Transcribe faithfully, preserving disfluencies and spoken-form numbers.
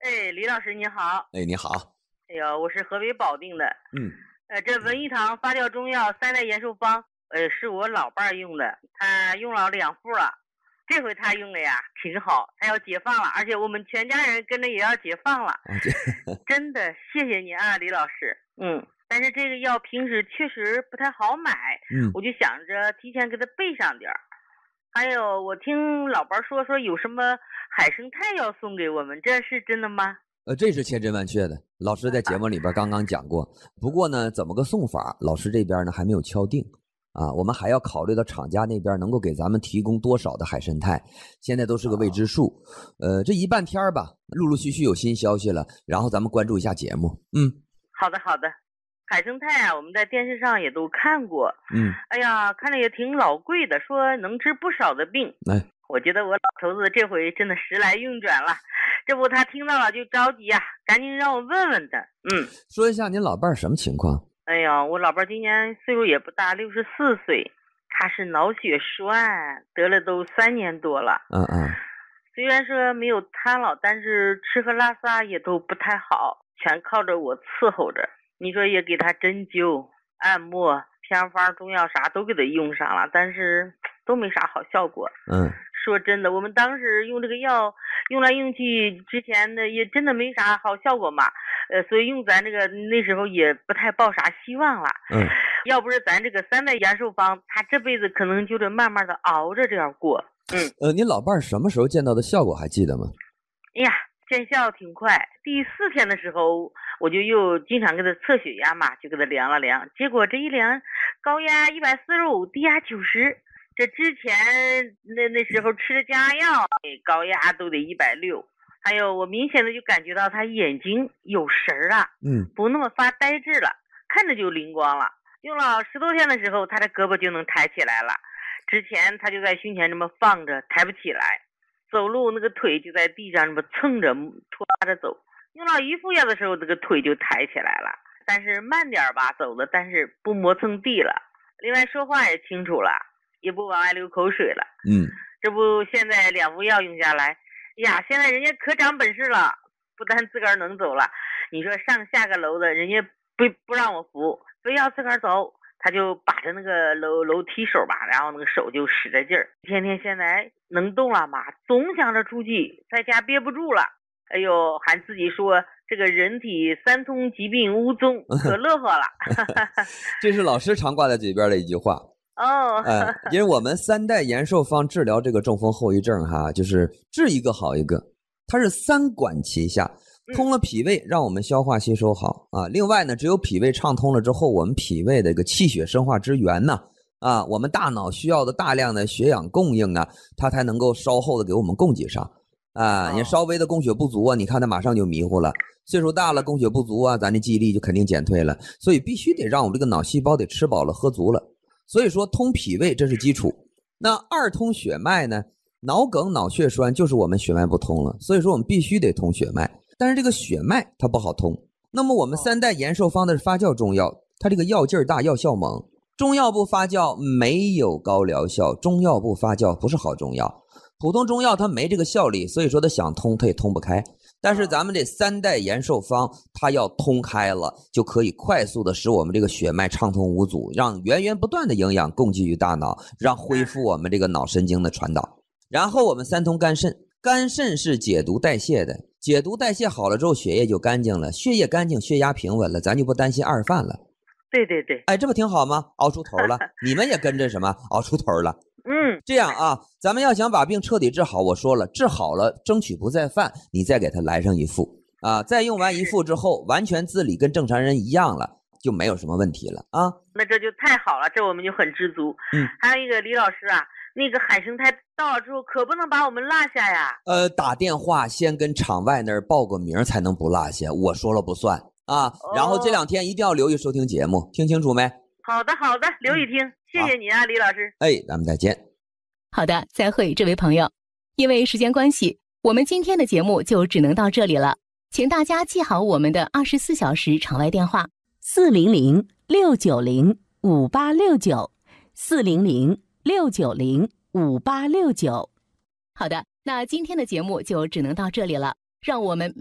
哎，李老师你好。 哎，你好。 哎呀，我是河北保定的。 嗯。 呃，这文一堂发酵中药三代延寿方，呃，是我老伴儿用的，他用了两副了。这回他用的呀挺好，他要解放了，而且我们全家人跟着也要解放了。 啊，这真的谢谢你啊，李老师。嗯，但是这个药平时确实不太好买， 嗯， 我就想着提前给他备上点儿。还有，我听老伴儿说说有什么海生态要送给我们，这是真的吗？ 呃，这是千真万确的。老师在节目里边刚刚讲过，不过呢，怎么个送法，老师这边呢还没有敲定啊。我们还要考虑到厂家那边能够给咱们提供多少的海参肽，现在都是个未知数。呃，这一半天吧，陆陆续续有新消息了，然后咱们关注一下节目。嗯， 好的好的。海生态啊，我们在电视上也都看过。 嗯， 哎呀，看着也挺老贵的，说能治不少的病。 哎， 我觉得我老头子这回真的时来运转了，这不他听到了就着急呀、啊，赶紧让我问问他。嗯， 说一下您老伴儿什么情况？ 哎呀，我老伴儿今年岁数也不大，六十四岁，他是脑血栓，得了都三年多了。 嗯嗯， 虽然说没有瘫了，但是吃喝拉撒也都不太好，全靠着我伺候着。你说也给他针灸、按摩、偏方、中药啥都给他用上了，但是都没啥好效果。 嗯， 说真的，我们当时用这个药用来用去之前的也真的没啥好效果嘛，呃，所以用咱这个那时候也不太抱啥希望了。 嗯， 要不是咱这个三代延寿方，他这辈子可能就得慢慢的熬着这样过。嗯， 呃，您老伴儿什么时候见到的效果还记得吗？ 哎呀，见效挺快。第四天的时候，我就又经常给他测血压嘛，就给他量了量，结果这一量，高压一百四十五，低压九十。这之前那那时候吃的降压药，高压都得一百六。还有，我明显的就感觉到他眼睛有神儿了， 嗯， 不那么发呆滞了，看着就灵光了。用了十多天的时候，他的胳膊就能抬起来了。之前他就在胸前这么放着，抬不起来。走路那个腿就在地上这么蹭着拖拉着走，用了一副药的时候，这个腿就抬起来了，但是慢点吧走的，但是不磨蹭地了。另外说话也清楚了，也不往外流口水了。 嗯， 这不现在两副药用下来，呀，现在人家可长本事了，不但自个儿能走了，你说上下个楼的，人家不不让我扶，非要自个儿走。他就把着那个楼楼梯手吧，然后那个手就使着劲儿，天天现在能动了嘛，总想着出去，在家憋不住了。哎呦，还自己说这个人体三通疾病无踪，可乐呵了。 这是老师常挂在嘴边的一句话。 哦， 哎，因为我们三代延寿方治疗这个中风后遗症哈，就是治一个好一个，它是三管齐下。通了脾胃，让我们消化吸收好啊。另外呢，只有脾胃畅通了之后，我们脾胃的这个气血生化之源呢，啊，我们大脑需要的大量的血氧供应啊，它才能够稍后的给我们供给上啊。你稍微的供血不足啊，你看它马上就迷糊了。岁数大了，供血不足啊，咱的记忆力就肯定减退了。所以必须得让我们这个脑细胞得吃饱了喝足了。所以说通脾胃这是基础。那二通血脉呢？脑梗、脑血栓就是我们血脉不通了，所以说我们必须得通血脉。但是这个血脉它不好通，那么我们三代延寿方的发酵中药，它这个药劲儿大，药效猛。中药不发酵没有高疗效，中药不发酵不是好中药。普通中药它没这个效力，所以说它想通它也通不开。但是咱们这三代延寿方它要通开了，就可以快速的使我们这个血脉畅通无阻，让源源不断的营养供给于大脑，让恢复我们这个脑神经的传导。然后我们三通肝肾，肝肾是解毒代谢的，解毒代谢好了之后，血液就干净了，血液干净，血压平稳了，咱就不担心二犯了。 对对对， 哎，这不挺好吗？熬出头了，你们也跟着什么熬出头了？ 嗯， 这样啊，咱们要想把病彻底治好，我说了，治好了，争取不再犯，你再给他来上一副啊，再用完一副之后，完全自理，跟正常人一样了，就没有什么问题了啊。 那这就太好了，这我们就很知足。 嗯， 还有一个李老师啊。那个海生态到了之后，可不能把我们落下呀。 呃，打电话先跟场外那儿报个名才能不落下，我说了不算啊。哦、然后这两天一定要留意收听节目，听清楚没？ 好的，好的，留意听，嗯、谢谢你啊，李老师。 哎，咱们再见。 好的，再会，这位朋友。因为时间关系，我们今天的节目就只能到这里了，请大家记好我们的二十四小时场外电话：四零零六九零五八六九，四零零。六九零五八六九。好的，那今天的节目就只能到这里了，让我们